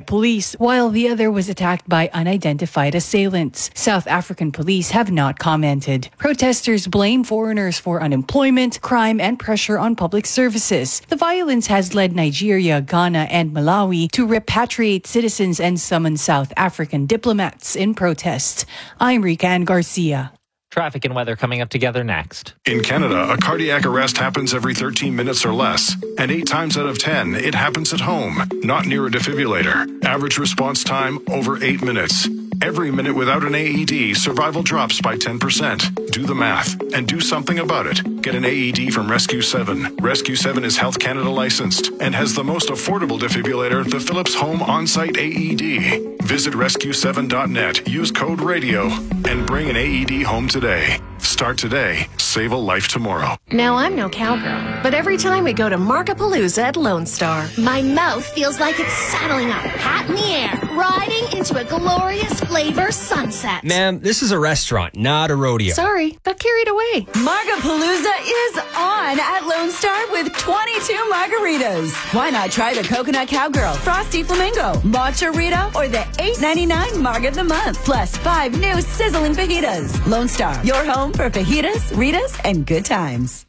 police, while the other was attacked by unidentified assailants. South African police have not commented. Protesters blame foreigners for unemployment, crime, and pressure on public services. The violence has led Nigeria, Ghana, and Malawi to repatriate citizens and summon South African diplomats in protest. I'm Rican Garcia. Traffic and weather coming up together next. In Canada, a cardiac arrest happens every 13 minutes or less, and 8 times out of 10, it happens at home, not near a defibrillator. Average response time, over 8 minutes. Every minute without an AED, survival drops by 10%. Do the math and do something about it. Get an AED from Rescue 7. Rescue 7 is Health Canada licensed and has the most affordable defibrillator, the Philips Home On-Site AED. Visit rescue7.net, use code RADIO, and bring an AED home today. Start today. Save a life tomorrow. Now, I'm no cowgirl, but every time we go to Markapalooza at Lone Star, my mouth feels like it's saddling up, hat in the air, riding into a glorious flavor sunset. Ma'am, this is a restaurant, not a rodeo. Sorry, got carried away. Markapalooza is on at Lone Star with 22 margaritas. Why not try the Coconut Cowgirl, Frosty Flamingo, Matcha Rita, or the $8.99 Marg of the Month, plus 5 new sizzling fajitas. Lone Star, your home for fajitas, Ritas, and good times.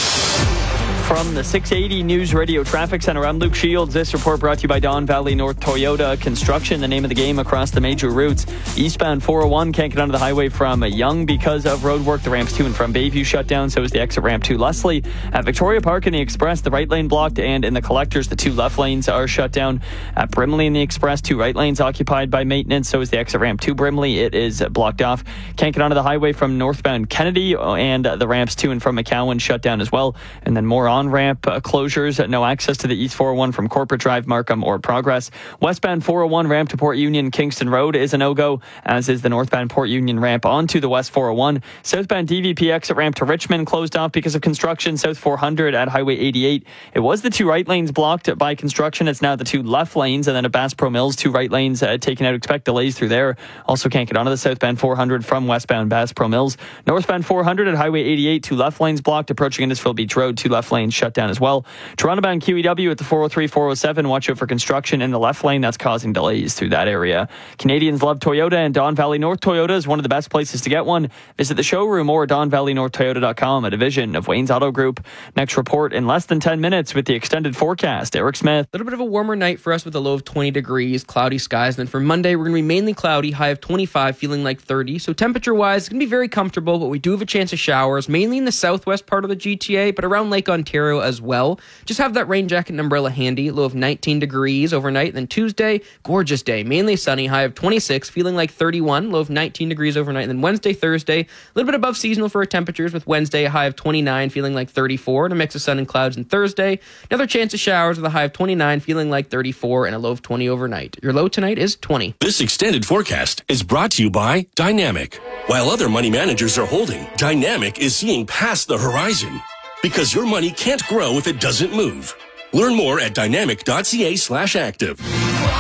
From the 680 News Radio Traffic Center, I'm Luke Shields. This report brought to you by Don Valley North Toyota. Construction, the name of the game across the major routes. Eastbound 401 can't get onto the highway from Young because of road work. The ramps to and from Bayview shut down, so is the exit ramp to Leslie. At Victoria Park in the Express, the right lane blocked, and in the Collectors, the 2 left lanes are shut down. At Brimley in the Express, 2 right lanes occupied by maintenance, so is the exit ramp to Brimley. It is blocked off. Can't get onto the highway from northbound Kennedy, and the ramps to and from McCowan shut down as well. And then more on-ramp closures, no access to the East 401 from Corporate Drive, Markham, or Progress. Westbound 401 ramp to Port Union, Kingston Road is a no-go, as is the northbound Port Union ramp onto the West 401. Southbound DVP exit ramp to Richmond closed off because of construction. South 400 at Highway 88. It was the 2 right lanes blocked by construction. It's now the 2 left lanes, and then at Bass Pro Mills, 2 right lanes taken out. Expect delays through there. Also can't get onto the southbound 400 from westbound Bass Pro Mills. Northbound 400 at Highway 88, 2 left lanes blocked. Approaching Innisfil Beach Road, 2 left lanes shut down as well. Toronto-bound QEW at the 403, 407. Watch out for construction in the left lane. That's causing delays through that area. Canadians love Toyota, and Don Valley North Toyota is one of the best places to get one. Visit the showroom or DonValleyNorthToyota.com, a division of Wayne's Auto Group. Next report in less than 10 minutes with the extended forecast. Eric Smith. A little bit of a warmer night for us with a low of 20 degrees, cloudy skies. And then for Monday, we're going to be mainly cloudy, high of 25, feeling like 30. So temperature-wise, it's going to be very comfortable, but we do have a chance of showers, mainly in the southwest part of the GTA, but around Lake Ontario as well. Just have that rain jacket and umbrella handy. Low of 19 degrees overnight. And then Tuesday, gorgeous day, mainly sunny, high of 26, feeling like 31, low of 19 degrees overnight. And then Wednesday, Thursday, a little bit above seasonal for our temperatures, with Wednesday a high of 29, feeling like 34, and a mix of sun and clouds. And Thursday, another chance of showers with a high of 29, feeling like 34, and a low of 20 overnight. Your low tonight is 20. This extended forecast is brought to you by Dynamic. While other money managers are holding, Dynamic is seeing past the horizon. Because your money can't grow if it doesn't move. Learn more at dynamic.ca/active.